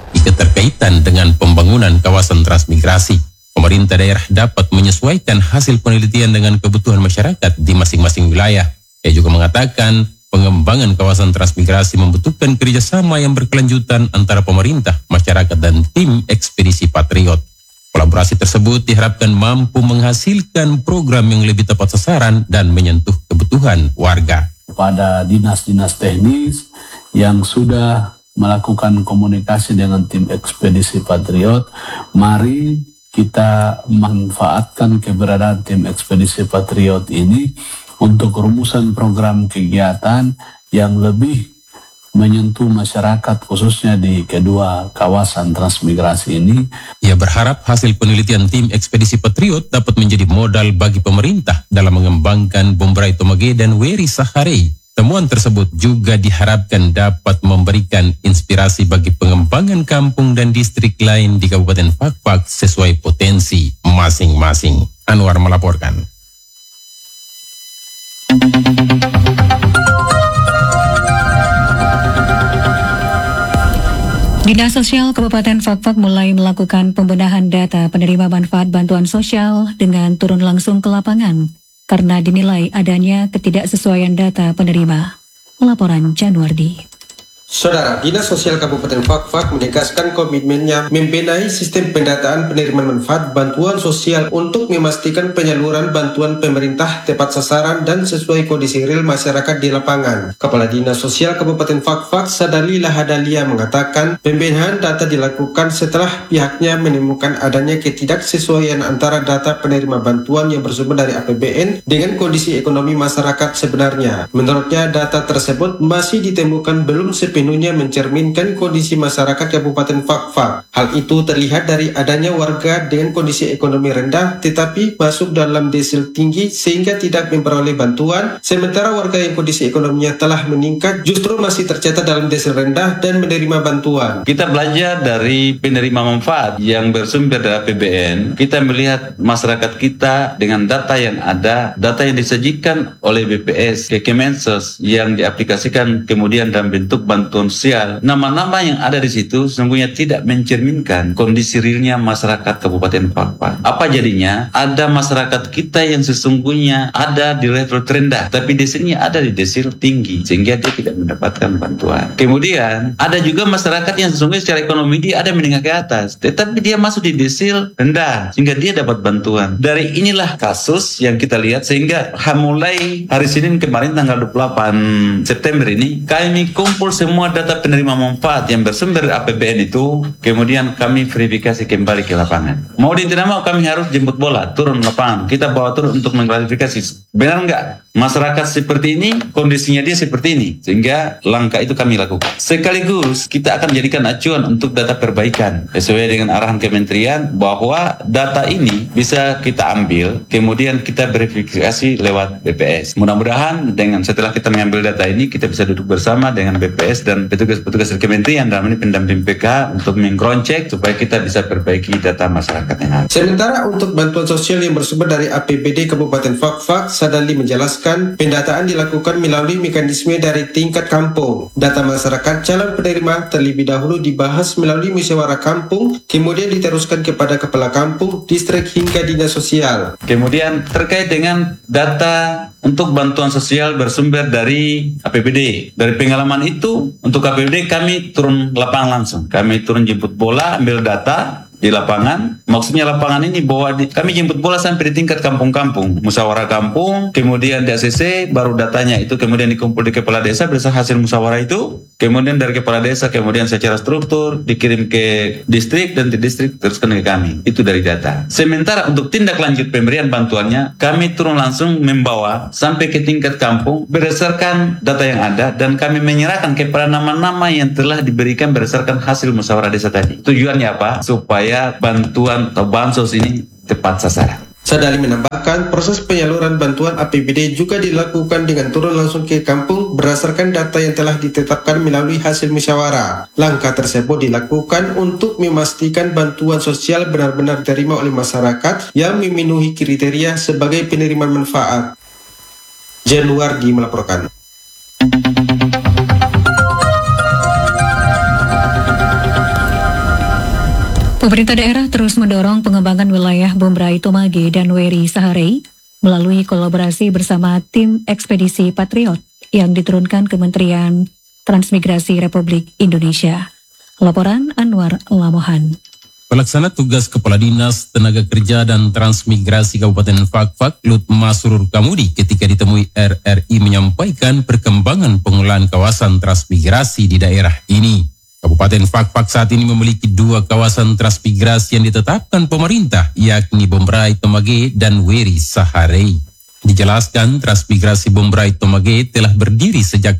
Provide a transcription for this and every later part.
keterkaitan dengan pembangunan kawasan transmigrasi. Pemerintah daerah dapat menyesuaikan hasil penelitian dengan kebutuhan masyarakat di masing-masing wilayah. Ia juga mengatakan pengembangan kawasan transmigrasi membutuhkan kerjasama yang berkelanjutan antara pemerintah, masyarakat, dan tim ekspedisi Patriot. Kolaborasi tersebut diharapkan mampu menghasilkan program yang lebih tepat sasaran dan menyentuh kebutuhan warga. Pada dinas-dinas teknis yang sudah melakukan komunikasi dengan tim ekspedisi Patriot, mari kita manfaatkan keberadaan tim ekspedisi Patriot ini untuk rumusan program kegiatan yang lebih menyentuh masyarakat khususnya di kedua kawasan transmigrasi ini. Ia berharap hasil penelitian tim ekspedisi Patriot dapat menjadi modal bagi pemerintah dalam mengembangkan Bom Brai Tomage dan Weri Saharei. Temuan tersebut juga diharapkan dapat memberikan inspirasi bagi pengembangan kampung dan distrik lain di Kabupaten Fakfak sesuai potensi masing-masing. Anwar melaporkan. Dinas Sosial Kabupaten Fakfak mulai melakukan pembenahan data penerima manfaat bantuan sosial dengan turun langsung ke lapangan karena dinilai adanya ketidaksesuaian data penerima. Laporan Januardi. Saudara, Dinas Sosial Kabupaten Fakfak menegaskan komitmennya membenahi sistem pendataan penerimaan manfaat bantuan sosial untuk memastikan penyaluran bantuan pemerintah tepat sasaran dan sesuai kondisi real masyarakat di lapangan. Kepala Dinas Sosial Kabupaten Fakfak, Sadali Lahadalia, mengatakan pembenahan data dilakukan setelah pihaknya menemukan adanya ketidaksesuaian antara data penerima bantuan yang bersumber dari APBN dengan kondisi ekonomi masyarakat sebenarnya. Menurutnya, data tersebut masih ditemukan belum sepenuhnya mencerminkan kondisi masyarakat Kabupaten Fakfak. Hal itu terlihat dari adanya warga dengan kondisi ekonomi rendah tetapi masuk dalam desil tinggi sehingga tidak memperoleh bantuan, sementara warga yang kondisi ekonominya telah meningkat justru masih tercatat dalam desil rendah dan menerima bantuan. Kita belajar dari penerima manfaat yang bersumber dari APBN. Kita melihat masyarakat kita dengan data yang ada, data yang disajikan oleh BPS ke Kemensos yang diaplikasikan kemudian dalam bentuk bantuan sosial. Nama-nama yang ada di situ sesungguhnya tidak mencerminkan kondisi realnya masyarakat Kabupaten Fakfak. Apa jadinya? Ada masyarakat kita yang sesungguhnya ada di level terendah, tapi desilnya ada di desil tinggi, sehingga dia tidak mendapatkan bantuan. Kemudian ada juga masyarakat yang sesungguhnya secara ekonomi dia ada menengah ke atas, tetapi dia masuk di desil rendah, sehingga dia dapat bantuan. Dari inilah kasus yang kita lihat, sehingga mulai hari Senin kemarin tanggal 28 September ini kami kumpul semua data penerima manfaat yang bersumber dari APBN itu, kemudian kami verifikasi kembali ke lapangan. Mau tidak mau kami harus jemput bola, turun lapangan. Kita bawa turun untuk mengklarifikasi. Benar nggak? Masyarakat seperti ini, kondisinya dia seperti ini. Sehingga langkah itu kami lakukan. Sekaligus kita akan jadikan acuan untuk data perbaikan. Sesuai dengan arahan kementerian bahwa data ini bisa kita ambil, kemudian kita verifikasi lewat BPS. Mudah-mudahan dengan setelah kita mengambil data ini, kita bisa duduk bersama dengan BPS dan petugas-petugas dari kementerian dalam ini pendamping PK untuk mengcross-check supaya kita bisa perbaiki data masyarakat yang ada. Sementara untuk bantuan sosial yang bersumber dari APBD Kabupaten Fakfak, Sadali menjelaskan pendataan dilakukan melalui mekanisme dari tingkat kampung. Data masyarakat calon penerima terlebih dahulu dibahas melalui musyawarah kampung, kemudian diteruskan kepada kepala kampung, distrik hingga dinas sosial. Kemudian terkait dengan data untuk bantuan sosial bersumber dari APBD. Dari pengalaman itu, untuk APBD kami turun lapangan langsung. Kami turun jemput bola, ambil data di lapangan. Maksudnya lapangan ini kami jemput bola sampai di tingkat kampung-kampung, musyawarah kampung, kemudian di ACC, baru datanya itu kemudian dikumpul di kepala desa berdasarkan hasil musyawarah itu, kemudian dari kepala desa kemudian secara struktur dikirim ke distrik dan di distrik teruskan ke kami. Itu dari data. Sementara untuk tindak lanjut pemberian bantuannya, kami turun langsung membawa sampai ke tingkat kampung berdasarkan data yang ada dan kami menyerahkan kepada nama-nama yang telah diberikan berdasarkan hasil musyawarah desa tadi. Tujuannya apa? Supaya bantuan atau bansos ini tepat sasaran. Sadali menambahkan, proses penyaluran bantuan APBD juga dilakukan dengan turun langsung ke kampung berdasarkan data yang telah ditetapkan melalui hasil musyawarah. Langkah tersebut dilakukan untuk memastikan bantuan sosial benar-benar diterima oleh masyarakat yang memenuhi kriteria sebagai penerima manfaat. Januardi melaporkan. Pemerintah daerah terus mendorong pengembangan wilayah Bombrai Tomage dan Weri Saharei melalui kolaborasi bersama tim ekspedisi Patriot yang diturunkan Kementerian Transmigrasi Republik Indonesia. Laporan Anwar Lamohan. Pelaksana tugas Kepala Dinas Tenaga Kerja dan Transmigrasi Kabupaten Fakfak, Lut Masrur Kamudi, ketika ditemui RRI menyampaikan perkembangan pengelolaan kawasan transmigrasi di daerah ini. Kabupaten Fakfak saat ini memiliki 2 kawasan transmigrasi yang ditetapkan pemerintah, yakni Bombrai Tomage dan Weri Saharei. Dijelaskan, transmigrasi Bombrai Tomage telah berdiri sejak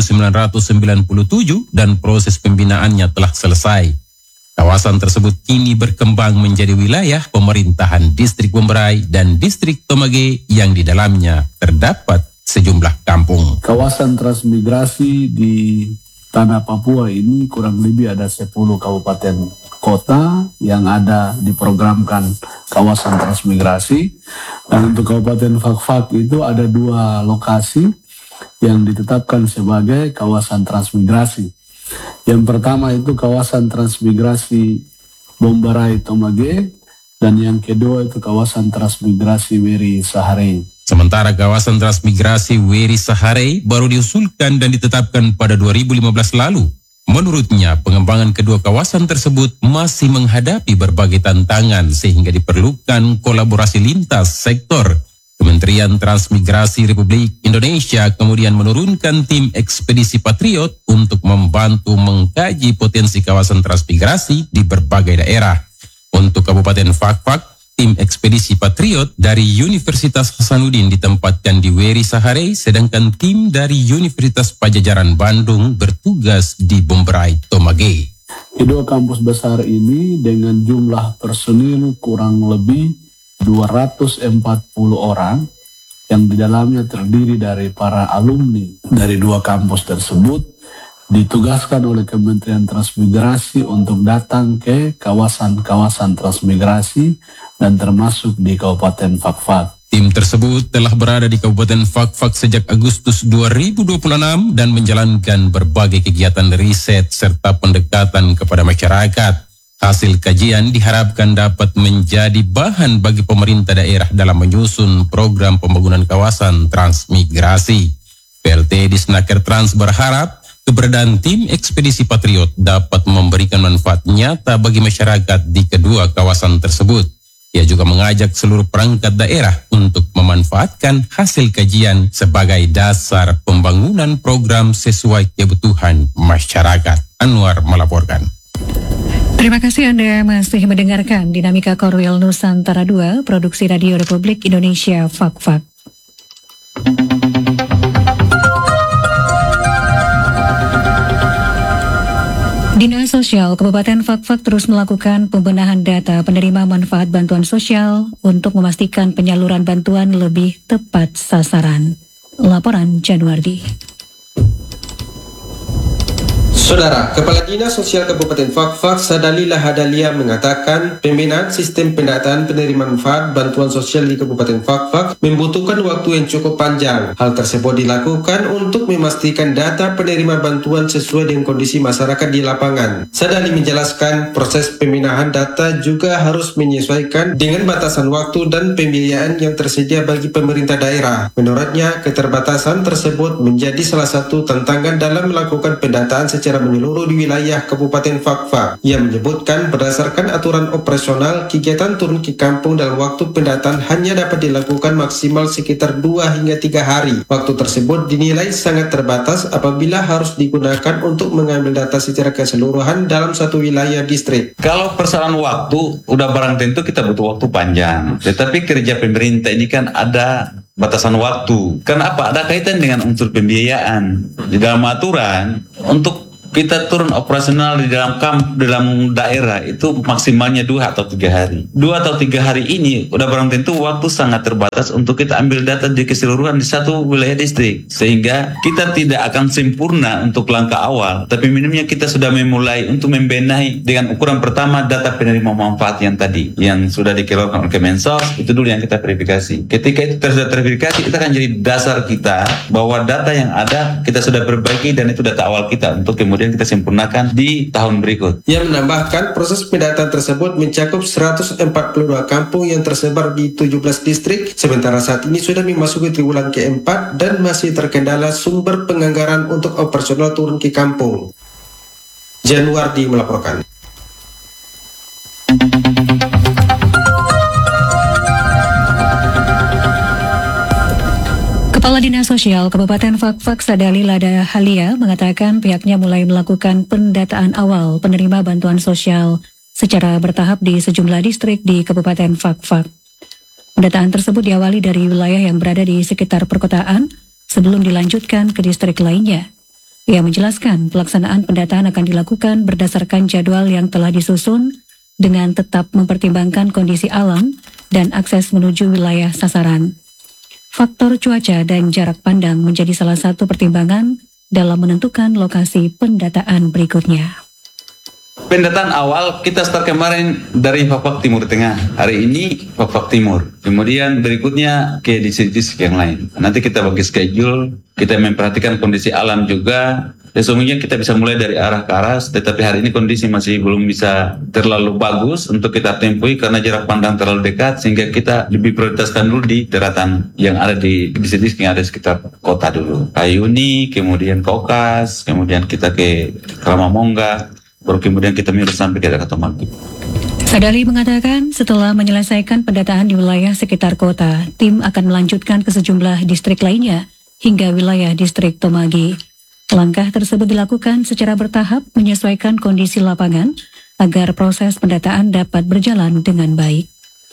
1997 dan proses pembinaannya telah selesai. Kawasan tersebut kini berkembang menjadi wilayah pemerintahan Distrik Bombrai dan Distrik Tomage yang di dalamnya terdapat sejumlah kampung. Kawasan transmigrasi di Tanah Papua ini kurang lebih ada 10 kabupaten kota yang ada diprogramkan kawasan transmigrasi. Dan untuk Kabupaten Fakfak itu ada 2 lokasi yang ditetapkan sebagai kawasan transmigrasi. Yang pertama itu kawasan transmigrasi Bombrai Tomage dan yang kedua itu kawasan transmigrasi Weri Saharei. Sementara kawasan transmigrasi Weri Saharei baru diusulkan dan ditetapkan pada 2015 lalu. Menurutnya, pengembangan kedua kawasan tersebut masih menghadapi berbagai tantangan sehingga diperlukan kolaborasi lintas sektor. Kementerian Transmigrasi Republik Indonesia kemudian menurunkan tim ekspedisi Patriot untuk membantu mengkaji potensi kawasan transmigrasi di berbagai daerah. Untuk Kabupaten Fakfak, tim ekspedisi Patriot dari Universitas Hasanuddin ditempatkan di Weri Saharei, sedangkan tim dari Universitas Padjadjaran Bandung bertugas di Bombrai Tomage. Kedua kampus besar ini dengan jumlah personil kurang lebih 240 orang yang di dalamnya terdiri dari para alumni dari 2 kampus tersebut ditugaskan oleh Kementerian Transmigrasi untuk datang ke kawasan-kawasan transmigrasi dan termasuk di Kabupaten Fakfak. Tim tersebut telah berada di Kabupaten Fakfak sejak Agustus 2026 dan menjalankan berbagai kegiatan riset serta pendekatan kepada masyarakat. Hasil kajian diharapkan dapat menjadi bahan bagi pemerintah daerah dalam menyusun program pembangunan kawasan transmigrasi. PLT Disnaker Trans berharap keberadaan tim ekspedisi Patriot dapat memberikan manfaat nyata bagi masyarakat di kedua kawasan tersebut. Ia juga mengajak seluruh perangkat daerah untuk memanfaatkan hasil kajian sebagai dasar pembangunan program sesuai kebutuhan masyarakat. Anwar melaporkan. Terima kasih Anda masih mendengarkan Dinamika Korwil Nusantara 2, Produksi Radio Republik Indonesia Fakfak. Dinas Sosial Kabupaten Fakfak terus melakukan pembenahan data penerima manfaat bantuan sosial untuk memastikan penyaluran bantuan lebih tepat sasaran. Laporan Januardi. Saudara, Kepala Dinas Sosial Kabupaten Fakfak Sadalila Hadalia mengatakan pembinaan sistem pendataan penerima manfaat bantuan sosial di Kabupaten Fakfak membutuhkan waktu yang cukup panjang. Hal tersebut dilakukan untuk memastikan data penerima bantuan sesuai dengan kondisi masyarakat di lapangan. Sadali menjelaskan proses pembinaan data juga harus menyesuaikan dengan batasan waktu dan pembiayaan yang tersedia bagi pemerintah daerah. Menurutnya, keterbatasan tersebut menjadi salah satu tantangan dalam melakukan pendataan secara menyeluruh di wilayah Kabupaten Fakfak. Ia menyebutkan berdasarkan aturan operasional, kegiatan turun ke kampung dalam waktu pendataan hanya dapat dilakukan maksimal sekitar 2 hingga 3 hari. Waktu tersebut dinilai sangat terbatas apabila harus digunakan untuk mengambil data secara keseluruhan dalam satu wilayah distrik. Kalau persoalan waktu, udah barang tentu kita butuh waktu panjang. Tetapi kerja pemerintah ini kan ada batasan waktu. Kenapa? Ada kaitan dengan unsur pembiayaan. Di dalam aturan, untuk kita turun operasional di dalam daerah itu maksimalnya 2 atau 3 hari. 2 atau 3 hari ini udah barang tentu waktu sangat terbatas untuk kita ambil data di keseluruhan di satu wilayah distrik. Sehingga kita tidak akan sempurna untuk langkah awal, tapi minimnya kita sudah memulai untuk membenahi dengan ukuran pertama data penerima manfaat yang tadi, yang sudah dikeluarkan oleh Kemensos, itu dulu yang kita verifikasi. Ketika itu sudah terverifikasi, itu akan jadi dasar kita bahwa data yang ada kita sudah perbaiki dan itu data awal kita untuk kemudian kemudian kita sempurnakan di tahun berikut. Ia menambahkan proses pendataan tersebut mencakup 142 kampung yang tersebar di 17 distrik, sementara saat ini sudah memasuki triwulan keempat dan masih terkendala sumber penganggaran untuk operasional turun ke kampung. Januardi melaporkan. Kepala Dinas Sosial Kabupaten Fakfak Sadali Lada Halia mengatakan pihaknya mulai melakukan pendataan awal penerima bantuan sosial secara bertahap di sejumlah distrik di Kabupaten Fakfak. Pendataan tersebut diawali dari wilayah yang berada di sekitar perkotaan sebelum dilanjutkan ke distrik lainnya. Ia menjelaskan pelaksanaan pendataan akan dilakukan berdasarkan jadwal yang telah disusun dengan tetap mempertimbangkan kondisi alam dan akses menuju wilayah sasaran. Faktor cuaca dan jarak pandang menjadi salah satu pertimbangan dalam menentukan lokasi pendataan berikutnya. Pendataan awal kita start kemarin dari Fakfak Timur Tengah. Hari ini Fakfak Timur. Kemudian berikutnya ke distrik-distrik yang lain. Nanti kita bagi schedule, kita memperhatikan kondisi alam juga. Sesungguhnya kita bisa mulai dari arah ke arah, tetapi hari ini kondisi masih belum bisa terlalu bagus untuk kita tempuhi karena jarak pandang terlalu dekat, sehingga kita lebih prioritaskan dulu di daratan yang ada di distrik yang ada sekitar kota dulu. Kayuni, kemudian Kokas, kemudian kita ke Karamamongga, baru kemudian kita mirip sampai ke Jakarta Maghrib. Sadali mengatakan setelah menyelesaikan pendataan di wilayah sekitar kota, tim akan melanjutkan ke sejumlah distrik lainnya hingga wilayah distrik Tomagi. Langkah tersebut dilakukan secara bertahap menyesuaikan kondisi lapangan agar proses pendataan dapat berjalan dengan baik.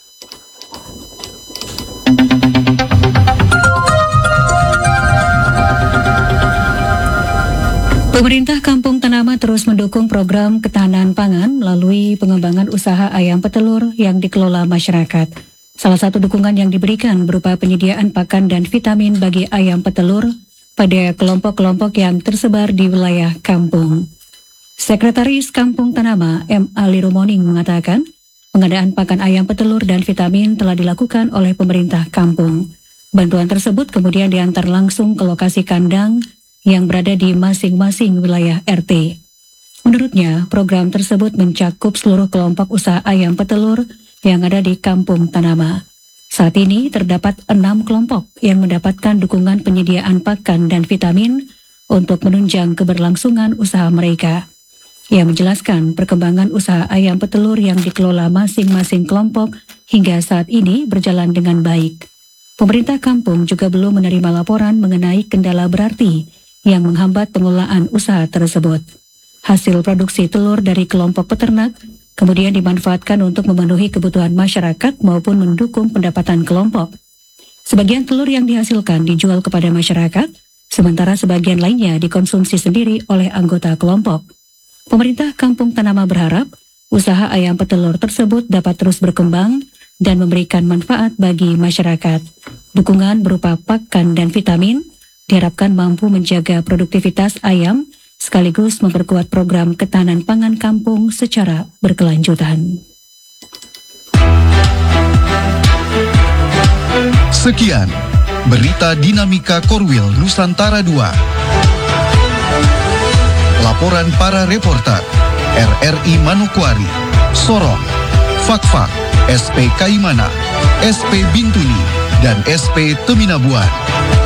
Pemerintah Kampung Tanama terus mendukung program ketahanan pangan melalui pengembangan usaha ayam petelur yang dikelola masyarakat. Salah satu dukungan yang diberikan berupa penyediaan pakan dan vitamin bagi ayam petelur pada kelompok-kelompok yang tersebar di wilayah kampung. Sekretaris Kampung Tanama M. Ali Rumoning mengatakan, pengadaan pakan ayam petelur dan vitamin telah dilakukan oleh pemerintah kampung. Bantuan tersebut kemudian diantar langsung ke lokasi kandang yang berada di masing-masing wilayah RT. Menurutnya, program tersebut mencakup seluruh kelompok usaha ayam petelur yang ada di Kampung Tanama. Saat ini terdapat 6 kelompok yang mendapatkan dukungan penyediaan pakan dan vitamin untuk menunjang keberlangsungan usaha mereka. Ia menjelaskan perkembangan usaha ayam petelur yang dikelola masing-masing kelompok hingga saat ini berjalan dengan baik. Pemerintah kampung juga belum menerima laporan mengenai kendala berarti yang menghambat pengelolaan usaha tersebut. Hasil produksi telur dari kelompok peternak kemudian dimanfaatkan untuk memenuhi kebutuhan masyarakat maupun mendukung pendapatan kelompok. Sebagian telur yang dihasilkan dijual kepada masyarakat, sementara sebagian lainnya dikonsumsi sendiri oleh anggota kelompok. Pemerintah Kampung Tanama berharap usaha ayam petelur tersebut dapat terus berkembang dan memberikan manfaat bagi masyarakat. Dukungan berupa pakan dan vitamin diharapkan mampu menjaga produktivitas ayam sekaligus memperkuat program ketahanan pangan kampung secara berkelanjutan. Sekian berita dinamika Korwil Nusantara 2. Laporan para reporter RRI Manokwari, Sorong, Fakfak, SP Kaimana, SP Bintuni, dan SP Teminabuan.